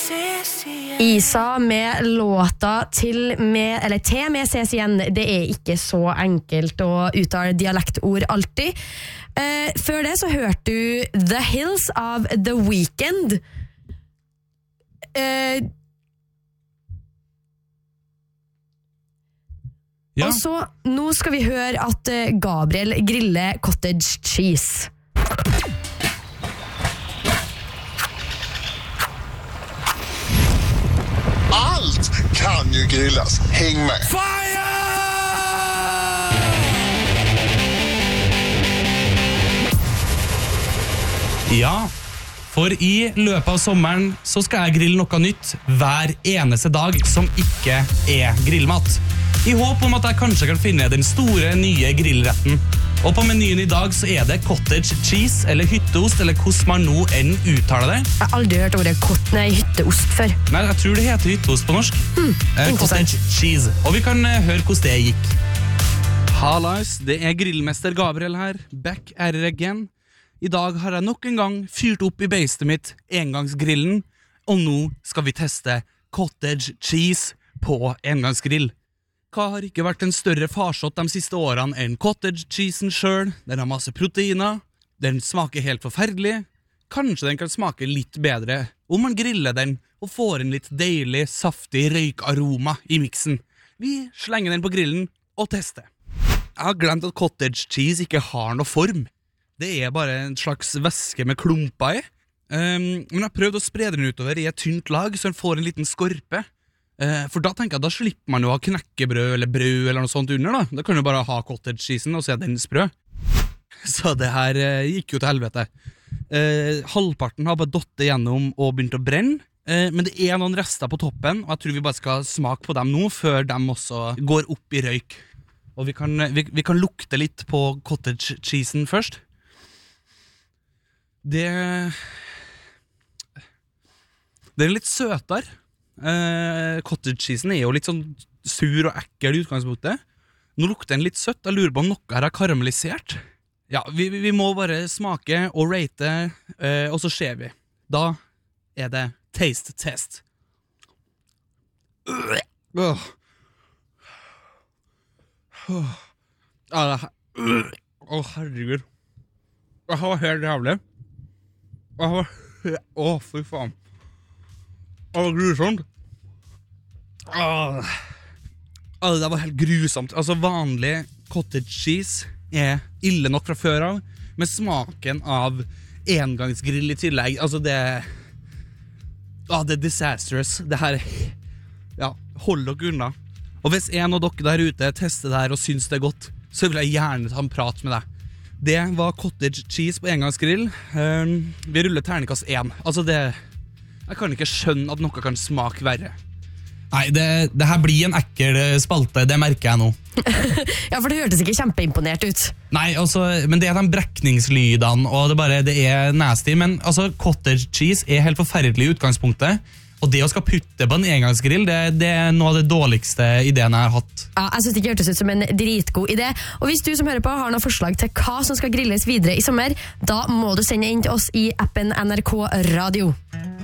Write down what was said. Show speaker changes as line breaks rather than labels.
Isa med låta til med ses igjen. Det ikke så enkelt å uttale dialektord alltid. Før det så hørte du The Hills av The Weeknd.
Ja.
Og så, nå skal vi høre at Gabriel griller cottage cheese.
Allt kan ju grillas. Häng med.
Fire! Ja, for i løpet av sommeren så skal jeg grille noe nytt hver eneste dag som ikke grillmat. I håp om at jeg kanskje kan finne den store nye grillretten. Og på menyen i dag så det cottage cheese, eller hytteost, eller hvordan man nå enn uttaler det.
Jeg har aldri hørt ordet hytteost før.
Nei, jeg tror det heter hytteost på norsk. Cottage cheese. Og vi kan høre hvordan det gikk. Hallais, det grillmester Gabriel her, back at it again. I dag har jeg nok en gang fyrt opp i beistet mitt, engangsgrillen, og nå skal vi teste cottage cheese på engangsgrill. Hva har ikke vært en større farsott de siste årene enn cottage cheesen selv? Den har masse proteiner, den smaker helt forferdelig. Kanskje den kan smake litt bedre om man griller den og får en litt deilig, saftig røykaroma i miksen. Vi slenger den på grillen og tester. Jeg har glemt at cottage cheese ikke har noe form. Det bare en slags væske med klumper i. Men jeg har prøvd å sprede den utover i et tynt lag, så den får en liten skorpe. For da tenker jeg, da slipper man jo å ha knekkebrød eller brød eller noe sånt under da. Da kan du bare ha cottage cheesen og så den sprø. Så det her gikk jo til helvete. Halvparten har bare dottet gjennom og begynt å brenne. Men det noen rester på toppen, og jeg tror vi bare skal smake på dem nå, før de også går opp i røyk. Og vi kan lukte litt på cottage cheesen først. Det litt søtere. Cottage cheesen jo litt sånn sur og ekkel i utgangspunktet. Nå lukter den litt søtt. Jeg lurer på om noe her har karamellisert. Ja, vi må bare smake og rate, og så ser vi. Da det taste test. Herregud. Det var helt jævlig. Fy faen. Grusomt. Det var helt grusomt. Altså vanlig cottage cheese ille nok fra før av, med smaken av engangsgrill i tillegg. Altså det disastrous. Det her, ja, hold dere unna. Og hvis en av dere der ute tester det her og syns det godt, så vil jeg gjerne ta en prat med deg. Det var cottage cheese på engangsgrill. Vi ruller terningkast 1. Altså jeg kan ikke skjønne at noe kan smake verre. Nei, det her blir en ekkel spalte, det merker jeg nå.
Ja, for det hørtes ikke kjempeimponert ut.
Nei, altså, men det de brekningslydene, og det nasty. Men altså, cottage cheese helt forferdelig i utgangspunktet. Og det å skal putte på en engangsgrill, det noe av det dårligste ideen jeg har hatt. Ja,
jeg synes det ikke hørtes ut som en dritgod idé. Og hvis du som hører på har noen forslag til hva som skal grilles videre i sommer, da må du sende inn til oss i appen NRK Radio.